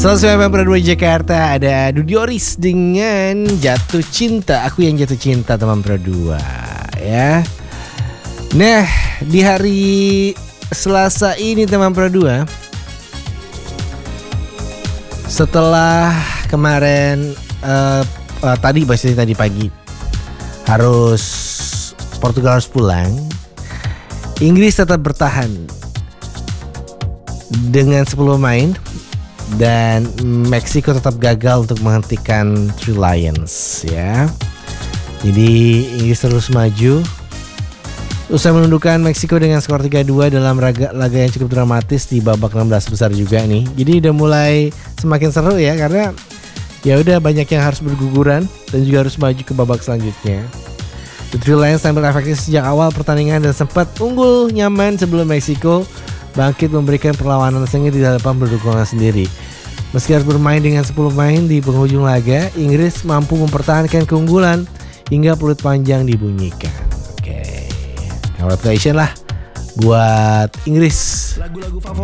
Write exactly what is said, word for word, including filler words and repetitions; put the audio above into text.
seratus sembilan puluh dua Jakarta ada Dudioris dengan Jatuh Cinta. Aku yang jatuh cinta teman Pro dua ya. Nah, di hari Selasa ini teman Pro dua, setelah kemarin uh, uh, tadi pasti tadi pagi harus Portugal harus pulang, Inggris tetap bertahan dengan sepuluh pemain dan Meksiko tetap gagal untuk menghentikan Three Lions ya. Jadi Inggris terus maju usai menundukkan Meksiko dengan skor tiga dua dalam laga, laga yang cukup dramatis di babak enam belas besar juga nih. Jadi udah mulai semakin seru ya, karena ya udah banyak yang harus berguguran dan juga harus maju ke babak selanjutnya. The Three Lions tampil efektif sejak awal pertandingan dan sempat unggul nyaman sebelum Meksiko bangkit memberikan perlawanan sengit di hadapan pendukungnya sendiri. Meski harus bermain dengan sepuluh pemain di penghujung laga, Inggris mampu mempertahankan keunggulan hingga peluit panjang dibunyikan. Oke, congratulations lah buat Inggris. Lagu-lagu favorit